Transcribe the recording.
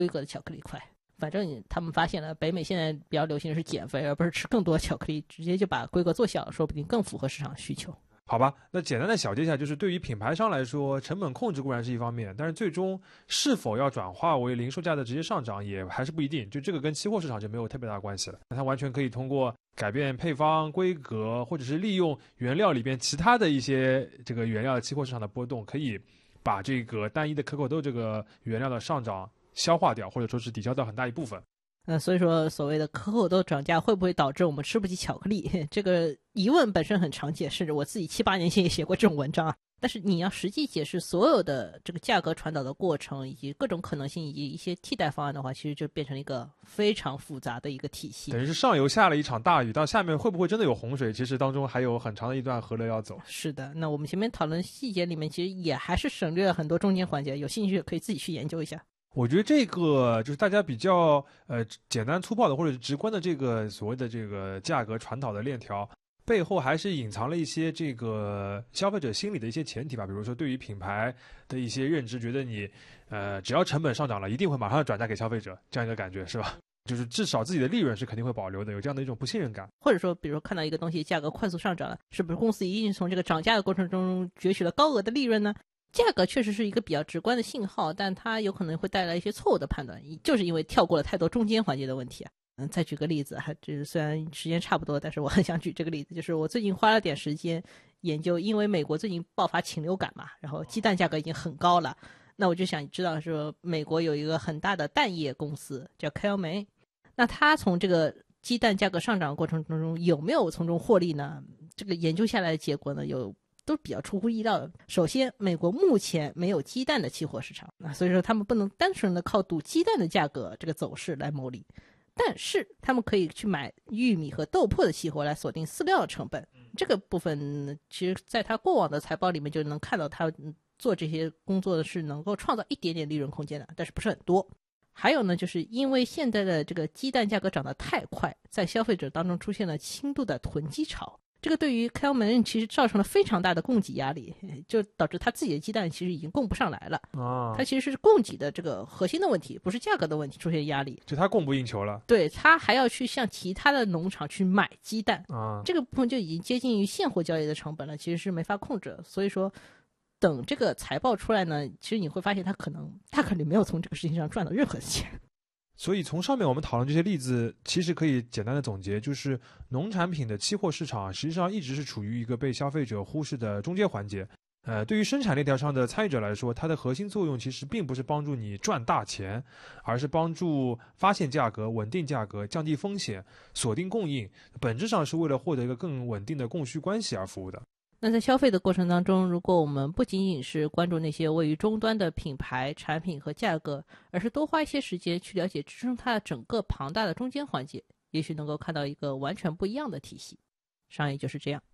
规格的巧克力块。反正他们发现了北美现在比较流行的是减肥，而不是吃更多巧克力，直接就把规格做小了，说不定更符合市场需求。 好吧，那简单的小结一下，就是对于品牌商来说，成本控制固然是一方面，但是最终是否要转化为零售价的直接上涨，也还是不一定。就这个跟期货市场就没有特别大的关系了。那它完全可以通过改变配方、规格，或者是利用原料里边其他的一些这个原料期货市场的波动，可以把这个单一的可口豆这个原料的上涨消化掉，或者说是抵消掉很大一部分。 所以说所谓的可口豆涨价会不会导致我们吃不起巧克力，这个疑问本身很常见，甚至我自己7、8年前也写过这种文章啊。但是你要实际解释所有的这个价格传导的过程，以及各种可能性，以及一些替代方案的话，其实就变成了一个非常复杂的一个体系。 等于是上游下了一场大雨，到下面会不会真的有洪水，其实当中还有很长的一段河流要走。 是的，那我们前面讨论细节里面，其实也还是省略了很多中间环节，有兴趣可以自己去研究一下。 我觉得这个就是大家比较简单粗暴的或者直观的这个所谓的这个价格传导的链条，背后还是隐藏了一些这个消费者心理的一些前提吧。比如说对于品牌的一些认知，觉得你只要成本上涨了，一定会马上转嫁给消费者，这样一个感觉是吧？就是至少自己的利润是肯定会保留的，有这样的一种不信任感。 或者说比如说看到一个东西价格快速上涨了，是不是公司一定从这个涨价的过程中攫取了高额的利润呢？价格确实是一个比较直观的信号，但它有可能会带来一些错误的判断，就是因为跳过了太多中间环节的问题啊。再举个例子，就是虽然时间差不多，但是我很想举这个例子，就是我最近花了点时间研究，因为美国最近爆发禽流感嘛，然后鸡蛋价格已经很高了，那我就想知道说美国有一个很大的蛋业公司叫 Cal-Maine， 那它从这个鸡蛋价格上涨过程中有没有从中获利呢？这个研究下来的结果呢，都比较出乎意料的。首先，美国目前没有鸡蛋的期货市场，所以说他们不能单纯的靠赌鸡蛋的价格这个走势来牟利，但是他们可以去买玉米和豆粕的期货来锁定饲料的成本。这个部分其实在他过往的财报里面就能看到，他做这些工作是能够创造一点点利润空间的，但是不是很多。还有呢，就是因为现在的这个鸡蛋价格涨得太快，在消费者当中出现了轻度的囤积潮，这个对于 Cal-Maine 其实造成了非常大的供给压力，就导致他自己的鸡蛋其实已经供不上来了。它其实是供给的这个核心的问题，不是价格的问题出现压力， 就它供不应求了。 对，他还要去向其他的农场去买鸡蛋这个部分就已经接近于现货交易的成本了，其实是没法控制的。所以说等这个财报出来呢，其实你会发现他可能没有从这个事情上赚到任何钱。 所以从上面我们讨论这些例子，其实可以简单的总结，就是农产品的期货市场实际上一直是处于一个被消费者忽视的中间环节。对于生产链条上的参与者来说，它的核心作用其实并不是帮助你赚大钱，而是帮助发现价格、稳定价格、降低风险、锁定供应，本质上是为了获得一个更稳定的供需关系而服务的。 那在消费的过程当中，如果我们不仅仅是关注那些位于终端的品牌、产品和价格，而是多花一些时间去了解支撑它的整个庞大的中间环节，也许能够看到一个完全不一样的体系。商业就是这样。